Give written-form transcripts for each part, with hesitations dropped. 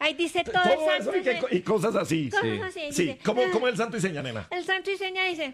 Ahí dice todo el Todo santo. eso y cosas así. Cosas Sí. así. Sí, dice, ¿cómo el santo y seña, nena? El santo y seña dice.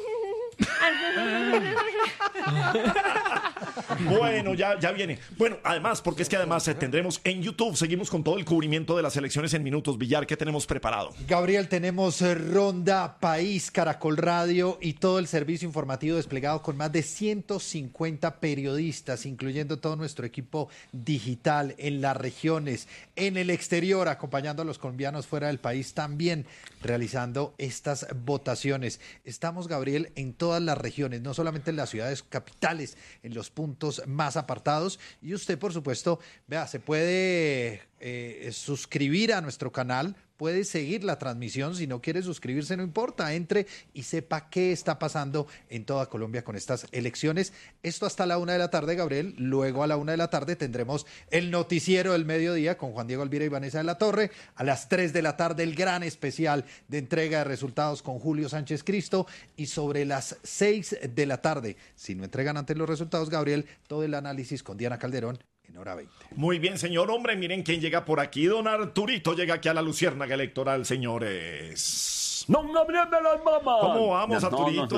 Bueno, ya viene. Bueno, además, porque es que además tendremos en YouTube, seguimos con todo el cubrimiento de las elecciones en minutos. Villar, ¿qué tenemos preparado? Gabriel, tenemos Ronda País, Caracol Radio y todo el servicio informativo desplegado con más de 150 periodistas, incluyendo todo nuestro equipo digital en las regiones, en el exterior, acompañando a los colombianos fuera del país también, realizando estas votaciones. Estamos, Gabriel, en todas las regiones, no solamente en las ciudades capitales, en los puntos más apartados. Y usted, por supuesto, vea, se puede suscribir a nuestro canal, puede seguir la transmisión. Si no quiere suscribirse, no importa, entre y sepa qué está pasando en toda Colombia con estas elecciones. Esto hasta la 1 de la tarde, Gabriel. Luego a la 1 de la tarde tendremos el noticiero del mediodía con Juan Diego Alvira y Vanessa de la Torre. A las 3 de la tarde el gran especial de entrega de resultados con Julio Sánchez Cristo. Y sobre las 6 de la tarde, si no entregan antes los resultados, Gabriel, todo el análisis con Diana Calderón en hora 20. Muy bien, señor hombre, miren quién llega por aquí. Don Arturito llega aquí a la Luciérnaga Electoral, señores. Don Gabriel de las Mamas. ¿Cómo vamos, Arturito?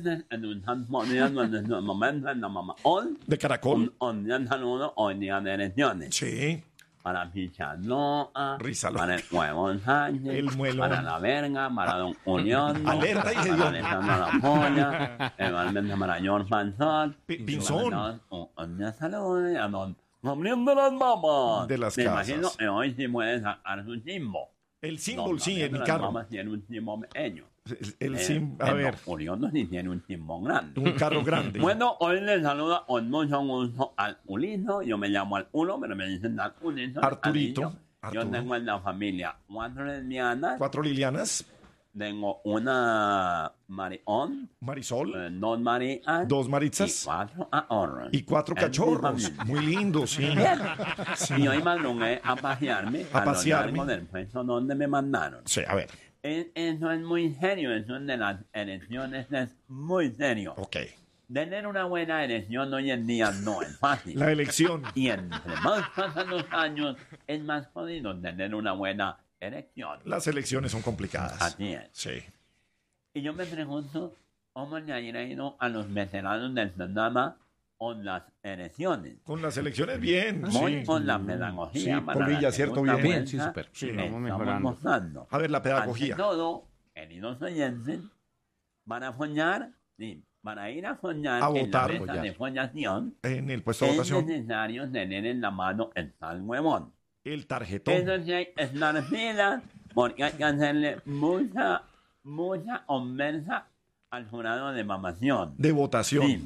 De Caracol. Un saludo hoy día de elecciones. Sí. Para Pichanoa, Rizalo. para el Huevón Sánchez, El muelón. para La Verga, para Don Unión, Alerta, dije yo. para Alejandro La Polla, igualmente para George Panzón. Pinzón. Un saludo a Don Gabriel de las Mamas. De las Me casas. imagino que hoy sí puede sacar su símbolo. El símbolo, sí, Gabriel en de mi las carro. Mamas tiene un símbolo pequeño. A ver, Don sí tiene un símbolo grande. un carro grande. Bueno, hoy les saluda con mucho gusto al Uliso. Yo me llamo al Uno, pero me dicen al Uliso. Arturito. Yo Arturo. tengo en la familia 4 lesbianas. 4 Lilianas. Tengo una Marión, Marisol. 2 Marías. 2 Y Maritzas. 4 ahorros. Y 4 Es mi cachorros. familia. Muy lindos, sí. Y hoy madrugué a pasearme A a lo pasearme. largo del puesto donde me mandaron. Sí, a ver. Eso es muy serio, eso de las elecciones es muy serio. Ok. Tener una buena elección hoy en día no es fácil. La elección. Y entre más pasan los años, es más jodido tener una buena elección. Las elecciones son complicadas. Así es. Sí. Y yo me pregunto, ¿cómo le ha ido a los veteranos del programa con las elecciones? Con las elecciones, bien. Muy Sí. con la pedagogía. Sí, para Polilla, la cierto, segunda bien. Bien, vuelta sí, súper. Sí, que vamos estamos mejorando. mostrando. A ver, la pedagogía. Ante todo, queridos oyentes, van a soñar, sí, para ir a soñar A en votar. la mesa de follación, En el puesto de es votación. necesario tener en la mano el tal huevón. El tarjetón. Eso sí hay que estar pilas, porque hay que hacerle mucha conversa al jurado de mamación. De votación. Sí.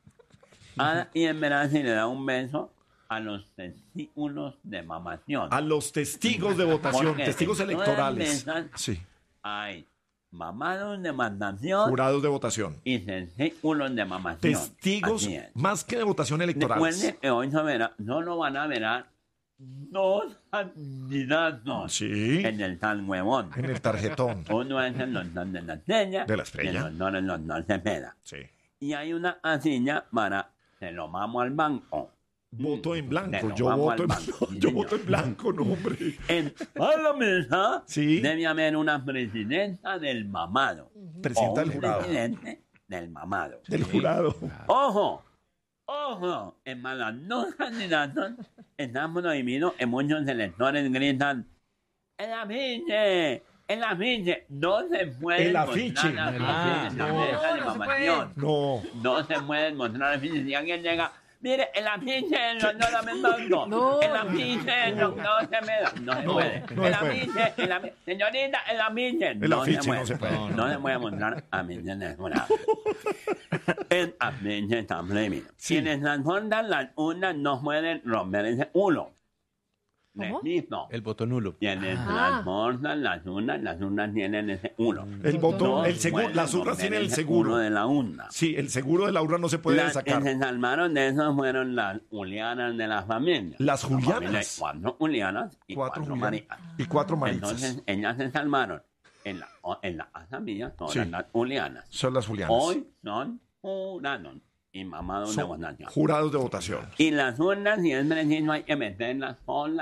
Y en verdad si le da un beso a los testículos de mamación. A los testigos de votación. Porque Testigos en todas electorales. mesas Sí. Hay mamados de mamación Jurados de votación. y testículos de mamación. Testigos Así es. más que de votación electorales. Recuerden que hoy solo van a ver dos candidatos Sí. en el tal huevón. En el tarjetón. Uno es el doctor de la estrella. De la estrella. Y el doctor Cepeda. Sí. Y hay una casilla para se lo vamos al banco. Voto en Se blanco. lo Yo vamos voto al en banco, sí, Yo señor. voto en blanco, no, hombre. En la mesa Sí. debe haber una presidenta del mamado. Presidenta O un del jurado. presidente del mamado. Del jurado. ¡Ojo! ¡Ojo! En malas dos candidatos estamos prohibidos en muchos electores gritan ¡El afiche! ¡El afiche! No se puede El afiche. mostrar afiches en la mesa de mamación. No. No se pueden mostrar afiches. Si alguien llega, mire, el afiche del doctor Amendondo. No. El afiche del doctor Cepeda. No se puede. no El se puede. afiche, el afiche. Señorita, el afiche. El afiche no se puede. No se puede mostrar afiches en el jurado. El afiche está prohibido. Sí. Quienes transportan las urnas no pueden romper ese uno. Repito. El voto nulo. Quienes transportan las urnas tienen ese uno. El voto, No el seguro, pueden las urnas romper tienen el ese seguro. uno de la urna. Sí, el seguro de la urna no se puede Las que sacar. se salvaron de eso fueron las Julianas de la familia. Las La familia Julianas. hay 4 Julianas y 4 Julianas Marías. y 4 Maritzas. Entonces, ellas se salvaron. En la asamblea todas Sí. las Julianas. Son las Julianas. Hoy son jurados y mamados de Son votación. jurados de votación. Y las urnas, si es preciso, hay que meterlas por la